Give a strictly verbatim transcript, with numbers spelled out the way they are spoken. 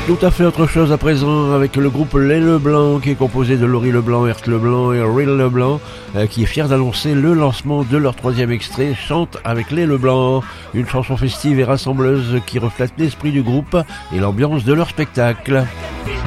Tout à fait autre chose à présent avec le groupe Les Leblanc qui est composé de Laurie Leblanc, Herth Leblanc et Real Leblanc euh, qui est fier d'annoncer le lancement de leur troisième extrait Chante avec les Leblanc, une chanson festive et rassembleuse qui reflète l'esprit du groupe et l'ambiance de leur spectacle.